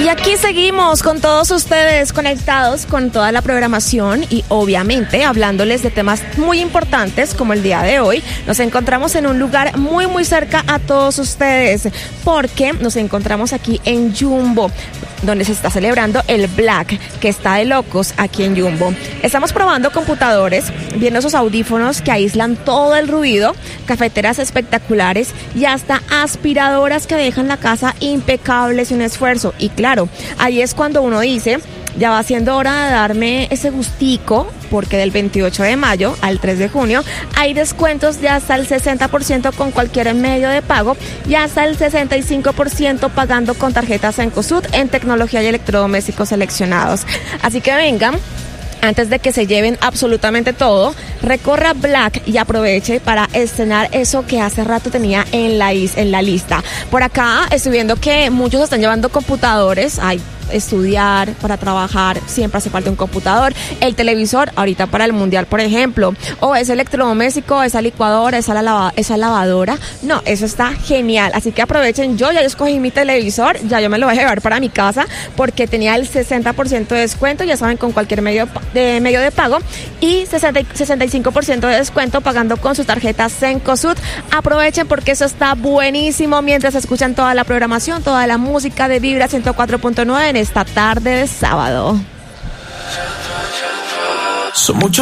Y aquí seguimos con todos ustedes conectados con toda la programación y obviamente hablándoles de temas muy importantes como el día de hoy. Nos encontramos en un lugar muy cerca a todos ustedes porque nos encontramos aquí en Jumbo, donde se está celebrando el Black, que está de locos aquí en Jumbo. Estamos probando computadores, viendo esos audífonos que aíslan todo el ruido, cafeteras espectaculares y hasta aspiradoras que dejan la casa impecable sin esfuerzo. Y claro, ahí es cuando uno dice, ya va siendo hora de darme ese gustico, porque del 28 de mayo al 3 de junio hay descuentos de hasta el 60% con cualquier medio de pago y hasta el 65% pagando con tarjetas Cencosud en tecnología y electrodomésticos seleccionados. Así que vengan, antes de que se lleven absolutamente todo, recorra Black y aproveche para estrenar eso que hace rato tenía en la lista. Por acá estoy viendo que muchos están llevando computadores. Hay estudiar, para trabajar, siempre hace falta un computador, el televisor, ahorita para el mundial, por ejemplo, o ese electrodoméstico, esa licuadora, esa lavadora, no, eso está genial, así que aprovechen. Yo ya escogí mi televisor, ya yo me lo voy a llevar para mi casa, porque tenía el 60% de descuento, ya saben, con cualquier medio de pago, y 65% de descuento pagando con su tarjeta Cencosud. Aprovechen porque eso está buenísimo mientras escuchan toda la programación, toda la música de Vibra 104.9 en esta tarde de sábado.